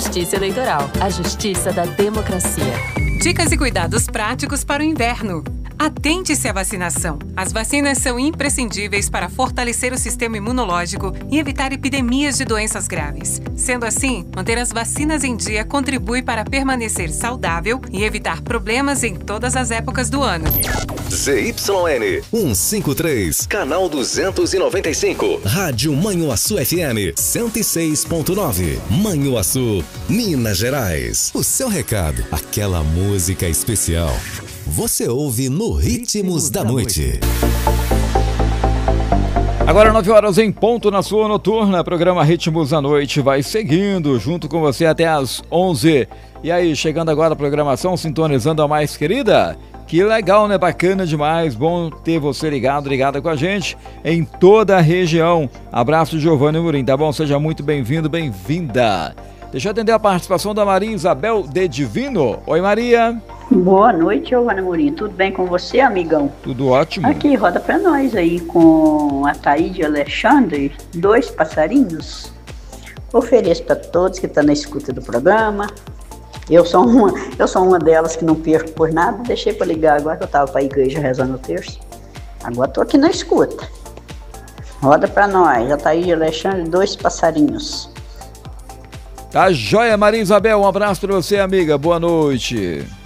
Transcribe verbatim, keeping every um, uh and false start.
Justiça Eleitoral, a justiça da democracia. Dicas e cuidados práticos para o inverno. Atente-se à vacinação. As vacinas são imprescindíveis para fortalecer o sistema imunológico e evitar epidemias de doenças graves. Sendo assim, manter as vacinas em dia contribui para permanecer saudável e evitar problemas em todas as épocas do ano. Z Y N cento e cinquenta e três, canal duzentos e noventa e cinco, Rádio Manhuaçu F M cento e seis ponto nove, Manhuaçu, Minas Gerais. O seu recado, aquela música especial. Você ouve no Ritmos da Noite. Agora nove horas em ponto na sua noturna. Programa Ritmos da Noite vai seguindo junto com você até às onze. E aí, chegando agora a programação, sintonizando a mais querida? Que legal, né? Bacana demais. Bom ter você ligado, ligada com a gente em toda a região. Abraço, Giovanni Murim, tá bom? Seja muito bem-vindo, bem-vinda. Deixa eu atender a participação da Maria Isabel de Divino. Oi, Maria. Boa noite, Giovanni Murim. Tudo bem com você, amigão? Tudo ótimo. Aqui, roda pra nós aí com a Taíde Alexandre, dois passarinhos. Ofereço para todos que estão na escuta do programa. Eu sou, uma, eu sou uma delas que não perco por nada. Deixei para ligar agora que eu estava para a igreja rezando o terço. Agora estou aqui na escuta. Roda para nós, a Taíde Alexandre, dois passarinhos. Tá joia, Maria Isabel. Um abraço para você, amiga. Boa noite.